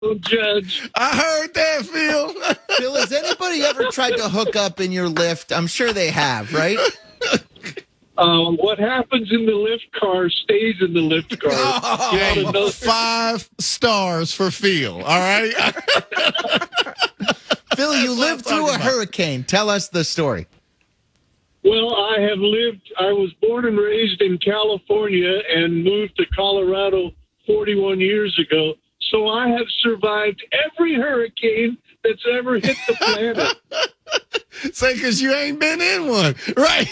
Don't judge. I heard that, Phil. Phil, has anybody ever tried to hook up in your lift? I'm sure they have, right? What happens in the lift car stays in the lift car. Hey, 5 stars for Phil. All right. Phil, you lived through a hurricane. Tell us the story. Well, I was born and raised in California and moved to Colorado 41 years ago. So I have survived every hurricane that's ever hit the planet. Say, because you ain't been in one, right?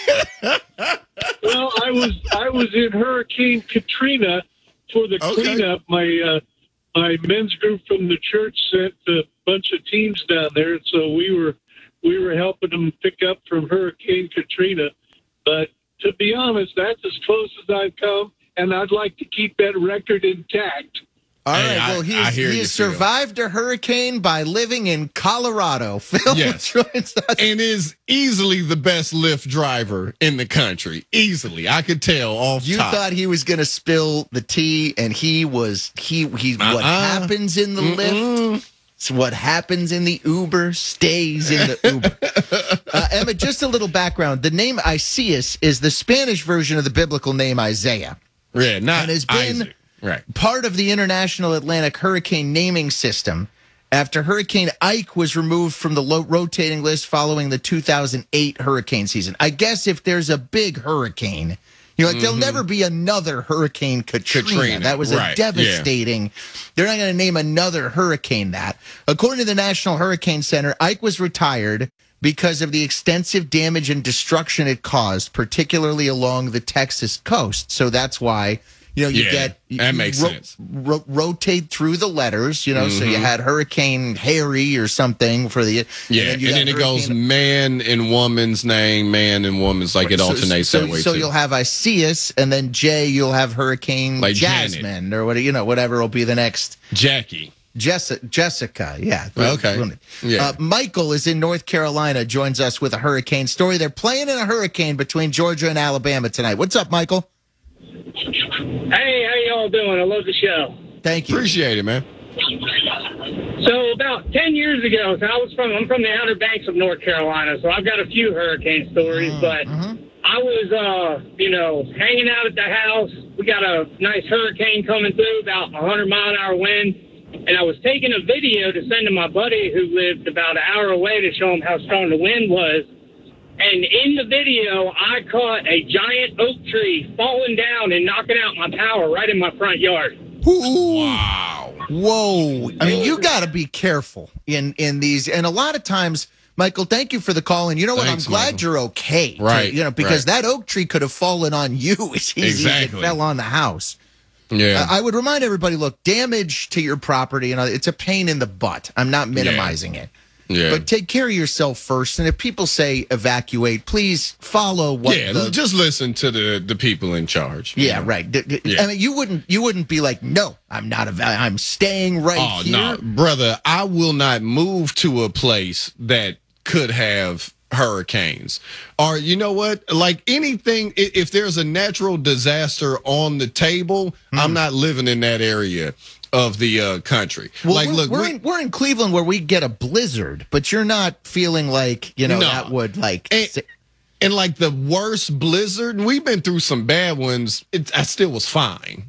Well, I was in Hurricane Katrina for the cleanup. My men's group from the church sent a bunch of teams down there, so we were helping them pick up from Hurricane Katrina. But to be honest, that's as close as I've come, and I'd like to keep that record intact. All right. Well, he has survived a hurricane by living in Colorado. Phil, yes, and is easily the best Lyft driver in the country. Easily, I could tell off. You top. thought he was going to spill the tea, and he was. What happens in the Lyft? So what happens in the Uber stays in the Uber. Emma, just a little background. The name Isaias is the Spanish version of the biblical name Isaiah. Yeah, not and has been Isaac. Right. Part of the International Atlantic Hurricane Naming System after Hurricane Ike was removed from the rotating list following the 2008 hurricane season. I guess if there's a big hurricane, there'll never be another Hurricane Katrina. That was a devastating. Yeah. They're not going to name another hurricane that. According to the National Hurricane Center, Ike was retired because of the extensive damage and destruction it caused, particularly along the Texas coast. So that's why. That makes sense. Rotate through the letters, so you had Hurricane Harry or something for the and then it goes man and woman's name, man and woman's it alternates that way. So you'll have Isaias, and then J, you'll have Hurricane Jasmine Janet. Or whatever will be the next Jackie. Jessica, yeah. Okay. Yeah. Michael is in North Carolina, joins us with a hurricane story. They're playing in a hurricane between Georgia and Alabama tonight. What's up, Michael? Hey, how y'all doing? I love the show. Thank you. Appreciate it, man. So about 10 years ago, I'm from the Outer Banks of North Carolina, so I've got a few hurricane stories, but I was, hanging out at the house. We got a nice hurricane coming through, about 100-mile-an-hour wind, and I was taking a video to send to my buddy who lived about an hour away to show him how strong the wind was. And in the video, I caught a giant oak tree falling down and knocking out my power right in my front yard. Ooh. Wow. Whoa. I mean, you got to be careful in these. And a lot of times, Michael, thank you for the call. And you know what? I'm glad you're okay. Right. Because that oak tree could have fallen on you as easy as it fell on the house. Yeah. I would remind everybody, look, damage to your property, it's a pain in the butt. I'm not minimizing it. Yeah. But take care of yourself first. And if people say evacuate, please follow what. Yeah, just listen to the people in charge. Yeah, right. I mean, you wouldn't be like, no, I'm not. I'm staying right here. Oh no, brother, I will not move to a place that could have hurricanes. Or you know what? Like anything, if there's a natural disaster on the table, I'm not living in that area of the country. Well, we're in Cleveland where we get a blizzard, but you're not feeling like that would and like the worst blizzard. We've been through some bad ones. I still was fine.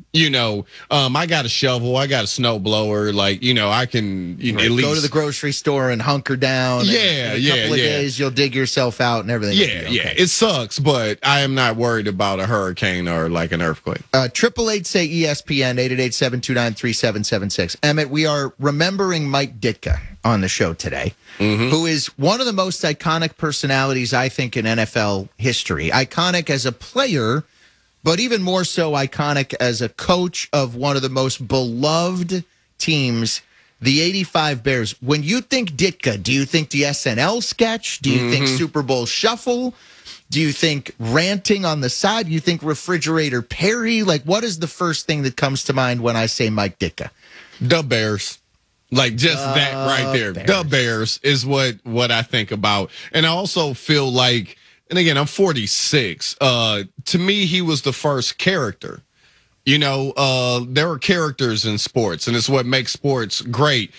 I got a shovel. I got a snow blower. I can at least go to the grocery store and hunker down. Yeah, in a couple of days, you'll dig yourself out and everything. Yeah. It sucks, but I am not worried about a hurricane or like an earthquake. 888 say ESPN 888-729-3776. Emmett, we are remembering Mike Ditka on the show today, who is one of the most iconic personalities, I think, in NFL history. Iconic as a player, but even more so iconic as a coach of one of the most beloved teams, the 85 Bears. When you think Ditka, do you think the SNL sketch? Do you think Super Bowl Shuffle? Do you think ranting on the side? Do you think Refrigerator Perry? What is the first thing that comes to mind when I say Mike Ditka? The Bears. That right there. Bears. The Bears is what I think about. And I also feel like, and again, I'm 46. To me, he was the first character You know, there are characters in sports, and it's what makes sports great.